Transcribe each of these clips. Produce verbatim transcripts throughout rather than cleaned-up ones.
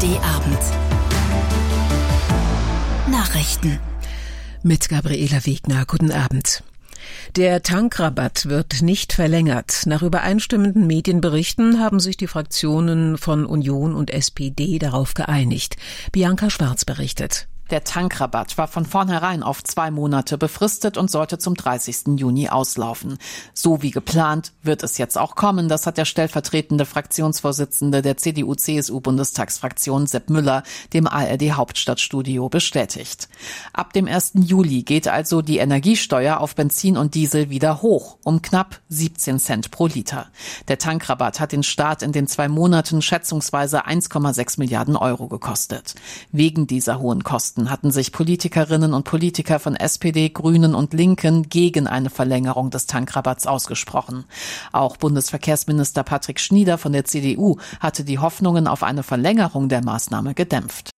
D Abend. Nachrichten. Mit Gabriela Wegner. Guten Abend. Der Tankrabatt wird nicht verlängert. Nach übereinstimmenden Medienberichten haben sich die Fraktionen von Union und S P D darauf geeinigt. Bianca Schwarz berichtet. Der Tankrabatt war von vornherein auf zwei Monate befristet und sollte zum dreißigsten Juni auslaufen. So wie geplant wird es jetzt auch kommen. Das hat der stellvertretende Fraktionsvorsitzende der C D U C S U-Bundestagsfraktion Sepp Müller dem A R D-Hauptstadtstudio bestätigt. Ab dem ersten Juli geht also die Energiesteuer auf Benzin und Diesel wieder hoch, um knapp siebzehn Cent pro Liter. Der Tankrabatt hat den Staat in den zwei Monaten schätzungsweise eins Komma sechs Milliarden Euro gekostet. Wegen dieser hohen Kosten hatten sich Politikerinnen und Politiker von S P D, Grünen und Linken gegen eine Verlängerung des Tankrabatts ausgesprochen. Auch Bundesverkehrsminister Patrick Schnieder von der C D U hatte die Hoffnungen auf eine Verlängerung der Maßnahme gedämpft.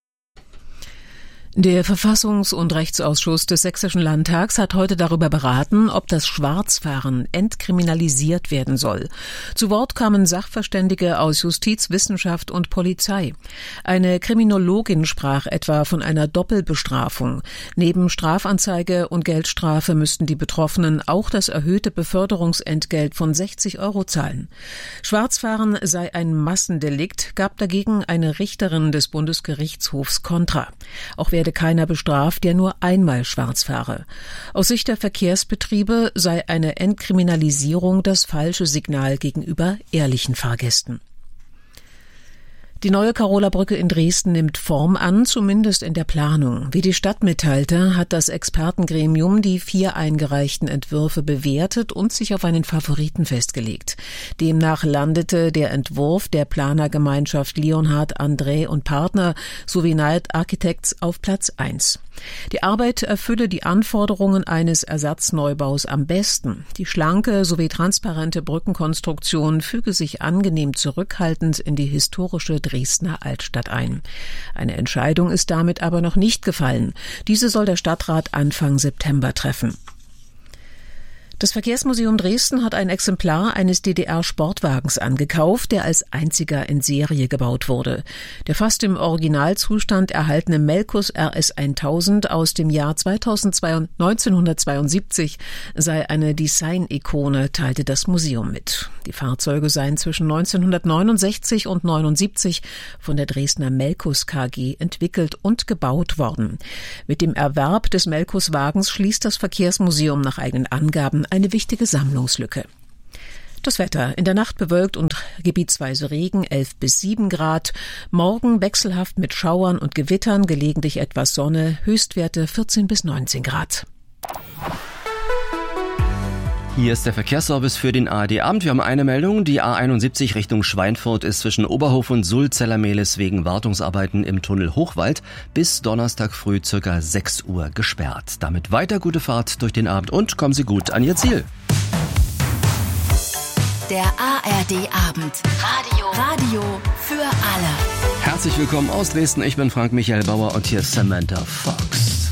Der Verfassungs- und Rechtsausschuss des Sächsischen Landtags hat heute darüber beraten, ob das Schwarzfahren entkriminalisiert werden soll. Zu Wort kamen Sachverständige aus Justiz, Wissenschaft und Polizei. Eine Kriminologin sprach etwa von einer Doppelbestrafung. Neben Strafanzeige und Geldstrafe müssten die Betroffenen auch das erhöhte Beförderungsentgelt von sechzig Euro zahlen. Schwarzfahren sei ein Massendelikt, gab dagegen eine Richterin des Bundesgerichtshofs Kontra. Auch werde keiner bestraft, der nur einmal schwarz fahre. Aus Sicht der Verkehrsbetriebe sei eine Entkriminalisierung das falsche Signal gegenüber ehrlichen Fahrgästen. Die neue Karola-Brücke in Dresden nimmt Form an, zumindest in der Planung. Wie die Stadt mitteilte, hat das Expertengremium die vier eingereichten Entwürfe bewertet und sich auf einen Favoriten festgelegt. Demnach landete der Entwurf der Planergemeinschaft Leonhard, André und Partner sowie Knight Architects auf Platz eins. Die Arbeit erfülle die Anforderungen eines Ersatzneubaus am besten. Die schlanke sowie transparente Brückenkonstruktion füge sich angenehm zurückhaltend in die historische Dresdner Altstadt ein. Eine Entscheidung ist damit aber noch nicht gefallen. Diese soll der Stadtrat Anfang September treffen. Das Verkehrsmuseum Dresden hat ein Exemplar eines D D R-Sportwagens angekauft, der als einziger in Serie gebaut wurde. Der fast im Originalzustand erhaltene Melkus R S tausend aus dem Jahr neunzehnhundertzweiundsiebzig sei eine Design-Ikone, teilte das Museum mit. Die Fahrzeuge seien zwischen neunzehnhundertneunundsechzig und neunundsiebzig von der Dresdner Melkus K G entwickelt und gebaut worden. Mit dem Erwerb des Melkus-Wagens schließt das Verkehrsmuseum nach eigenen Angaben eine wichtige Sammlungslücke. Das Wetter: in der Nacht bewölkt und gebietsweise Regen, elf bis sieben Grad. Morgen wechselhaft mit Schauern und Gewittern, gelegentlich etwas Sonne, Höchstwerte vierzehn bis neunzehn Grad. Hier ist der Verkehrsservice für den A R D-Abend. Wir haben eine Meldung. Die A einundsiebzig Richtung Schweinfurt ist zwischen Oberhof und Sulzellermehlis wegen Wartungsarbeiten im Tunnel Hochwald bis Donnerstag früh ca. sechs Uhr gesperrt. Damit weiter gute Fahrt durch den Abend und kommen Sie gut an Ihr Ziel. Der A R D-Abend. Radio. Radio für alle. Herzlich willkommen aus Dresden. Ich bin Frank Michael Bauer und hier ist Samantha Fox.